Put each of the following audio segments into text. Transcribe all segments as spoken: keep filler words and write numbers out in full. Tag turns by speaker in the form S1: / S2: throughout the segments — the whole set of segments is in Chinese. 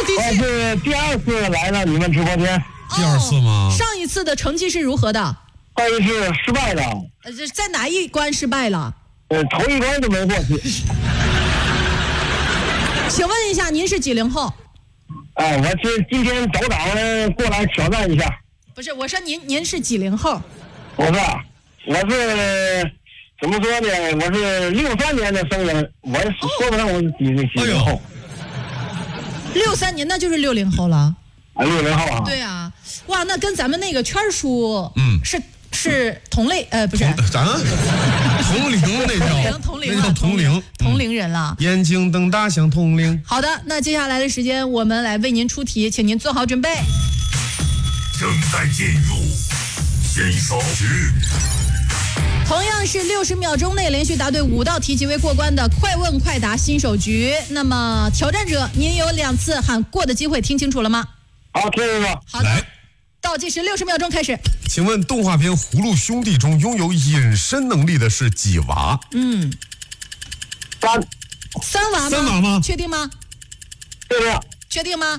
S1: 第七。
S2: 我是第二次来了你们直播间。
S3: 第二次吗？
S1: 上一次的成绩是如何的？
S2: 上一次失败的。
S1: 呃，这在哪一关失败了？
S2: 呃，头一关都没过去。
S1: 请问一下，您是几零后？
S2: 哎，我是今天找党过来挑战一下。
S1: 不是，我说您您是几零后？
S2: 我是，我是怎么说呢？我是六三年的生人，我说不上我是几几零后。
S1: 六三年，那就是六零后了。
S2: 啊，六零后啊。
S1: 对啊，哇，那跟咱们那个圈叔，
S3: 嗯，
S1: 是是同类，呃，不是，
S3: 咱同龄那叫
S1: 同龄
S3: 那叫同龄
S1: 同龄人了。
S3: 眼睛瞪大像同龄。
S1: 好的，那接下来的时间我们来为您出题，请您做好准备。
S4: 正在进入新手局。
S1: 同样是六十秒钟内连续答对五道题即为过关的快问快答新手局。那么挑战者，您有两次喊过的机会，听清楚了吗？
S2: 好，听清楚。
S1: 好的，倒计时六十秒钟开始。
S3: 请问动画片《葫芦兄弟》中拥有隐身能力的是几娃？
S1: 嗯，
S2: 三。
S1: 三娃吗？
S3: 三娃吗？
S1: 确定吗？
S2: 对的。
S1: 确定吗？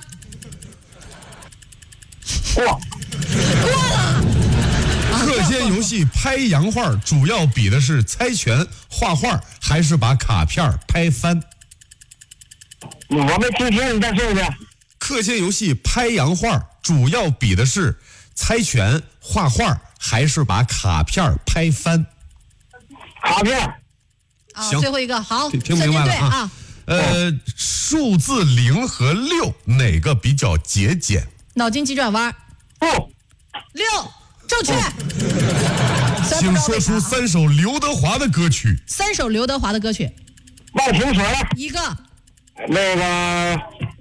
S2: 过。
S1: 过了。
S3: 课间游戏拍洋画主要比的是猜拳、画画，还是把卡片拍翻？
S2: 我没听清，你再说一遍。
S3: 课间游戏拍洋画主要比的是猜拳、画画，还是把卡片拍翻？
S2: 卡片。
S1: 啊，
S3: 行，
S1: 最后一个好，
S3: 听明白了啊。
S1: 啊
S3: 呃，数字零和六哪个比较节俭？
S1: 脑筋急转弯。
S2: 不。
S1: 六，正确。
S3: 请说出三首刘德华的歌曲。
S1: 三首刘德华的歌曲。
S2: 忘情水。
S1: 一个。
S2: 那个。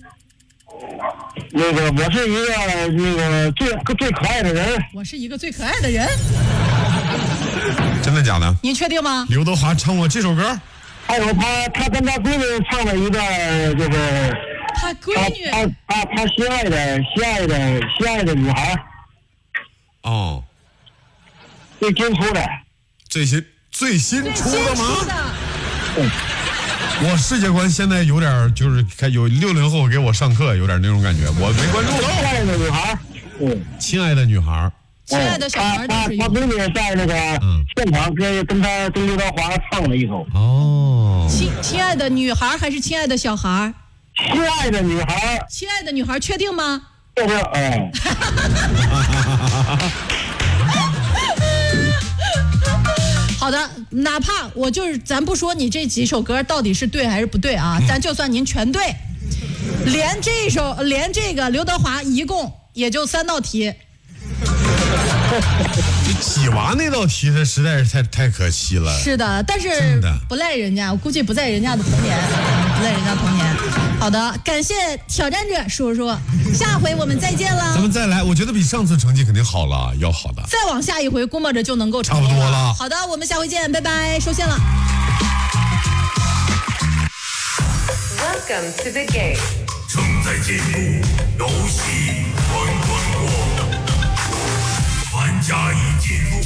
S2: 那个，我是一个那个最最可爱的人。
S1: 我是一个最可爱的人。
S3: 真的假的？
S1: 您确定吗？
S3: 刘德华唱过这首歌？
S2: 还有他，他跟他闺女唱了一个，就是
S1: 他闺女，
S2: 他他他心爱的心爱的心爱的女孩。
S3: 哦，
S2: 最新出的。
S3: 最新最新出的吗？
S1: 嗯。
S3: 我世界观现在有点就是看有六零后给我上课，有点那种感觉，我没关注。
S2: 亲爱的女孩，
S3: 嗯，亲爱的女孩，
S1: 亲爱的小孩，
S2: 他他闺女在那个现场跟跟他跟刘德华唱了一首。
S3: 哦，
S1: 亲亲爱的女孩还是亲爱的小孩？
S2: 亲爱的女孩。
S1: 亲爱的女孩，确定吗？
S2: 确定，哎。
S1: 好的，哪怕我就是咱不说你这几首歌到底是对还是不对啊，咱就算您全对，连这首连这个刘德华一共也就三道题。
S3: 几娃那道题它实在是太太可惜了。
S1: 是的，但是不赖人家，我估计不在人家的童年，不在人家童年。好的，感谢挑战者叔叔，下回我们再见了。
S3: 咱们再来，我觉得比上次成绩肯定好了，要好的。
S1: 再往下一回，估摸着就能够
S3: 差不多了。
S1: 好的，我们下回见，拜拜，收线了。
S4: Welcome to the game。正在进入游戏滚滚过，玩家已进入。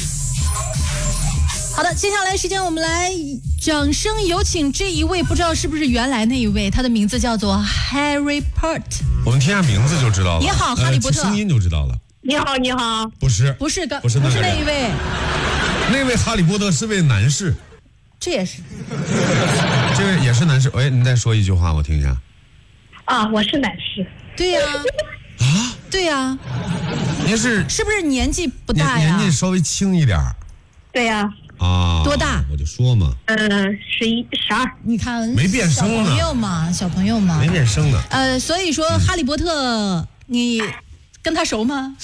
S1: 好的，接下来时间我们来掌声有请这一位，不知道是不是原来那一位，他的名字叫做 Harry Potter。
S3: 我们听下名字就知道了。
S1: 你好，哈利波特。
S3: 声音就知道了。
S2: 你好，你好。
S3: 不是，
S1: 不是，
S3: 不是
S1: 不是那一位。
S3: 那位哈利波特是位男士。
S1: 这也是。
S3: 这位也是男士。喂，你再说一句话，我听一下。
S5: 啊，我是男士。
S1: 对呀。
S3: 啊？
S1: 对呀。
S3: 您是
S1: 是不是年纪不大呀？
S3: 年纪稍微轻一点。
S5: 对呀。
S3: 啊，
S1: 多大？
S3: 我就说嘛。
S5: 呃，十一、十二。
S1: 你看，
S3: 没变声呢。
S1: 小朋友嘛，小朋友嘛，
S3: 没变声呢。
S1: 呃，所以说，哈利波特，你跟他熟吗？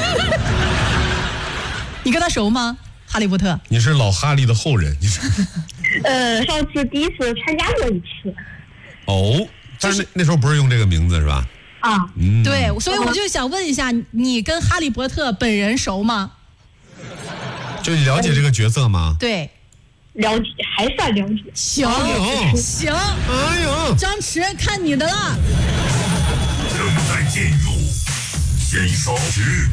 S1: 你跟他熟吗？哈利波特？
S3: 你是老哈利的后人，你是？
S5: 呃，上次第一次参加过一次。
S3: 哦，但是那那时候不是用这个名字是吧？
S5: 啊，
S3: 嗯，
S1: 对，所以我就想问一下，你跟哈利波特本人熟吗？
S3: 就你了解这个角色吗？
S1: 对，
S5: 了解，还算了解。
S1: 行、
S3: 哎、
S1: 行，
S3: 哎呦，
S1: 张弛，看你的了。
S4: 正在进入新手局。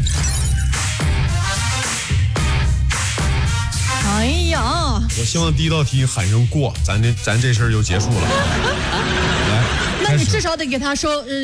S1: 哎呀，
S3: 我希望第一道题喊声过，咱这咱这事儿就结束了。来，
S1: 那你至少得给他收。呃